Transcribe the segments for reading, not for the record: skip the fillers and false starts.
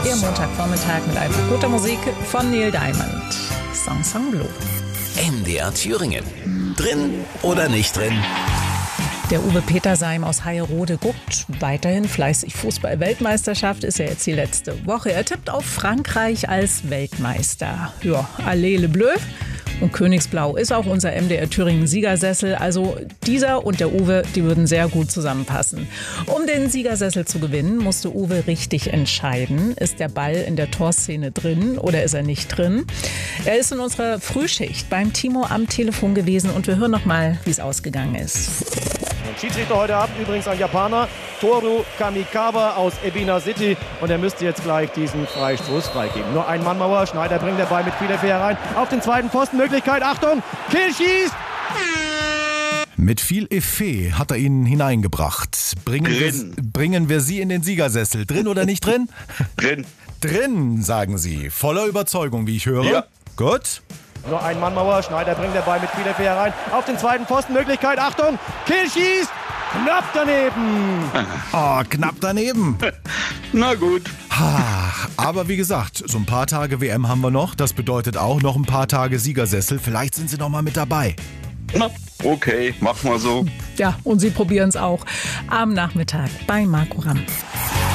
Der Montagvormittag mit einfach guter Musik von Neil Diamond. Ensemble. MDR Thüringen. Drin oder nicht drin? Der Uwe Petersheim aus Heierode guckt weiterhin fleißig Fußball-Weltmeisterschaft. Ist ja jetzt die letzte Woche. Er tippt auf Frankreich als Weltmeister. Ja, allez le bleu. Und Königsblau ist auch unser MDR Thüringen Siegersessel. Also dieser und der Uwe, die würden sehr gut zusammenpassen. Um den Siegersessel zu gewinnen, musste Uwe richtig entscheiden. Ist der Ball in der Torszene drin oder ist er nicht drin? Er ist in unserer Frühschicht beim Timo am Telefon gewesen und wir hören noch mal, wie es ausgegangen ist. Schiedsrichter heute Abend übrigens ein Japaner, Toru Kamikawa aus Ebina City. Und er müsste jetzt gleich diesen Freistoß freigeben. Nur ein Mannmauer, Schneider bringt den Ball mit viel Effet herein. Auf den zweiten Pfosten, Möglichkeit, Achtung, Kiel schießt! Mit viel Effet hat er ihn hineingebracht. Bringen wir Sie in den Siegersessel. Drin oder nicht drin? Drin. Drin, sagen Sie. Voller Überzeugung, wie ich höre. Ja. Gut. Nur ein Mannmauer, Schneider bringt den Ball mit viel Effet herein. Auf den zweiten Pfosten, Möglichkeit, Achtung, Kiel schießt! Knapp daneben! Oh, knapp daneben. Na gut. Aber wie gesagt, so ein paar Tage WM haben wir noch. Das bedeutet auch noch ein paar Tage Siegersessel. Vielleicht sind Sie noch mal mit dabei. Na, okay, machen wir so. Ja, und Sie probieren es auch am Nachmittag bei Marco Ramm.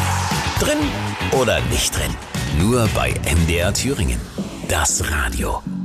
Drin oder nicht drin? Nur bei MDR Thüringen. Das Radio.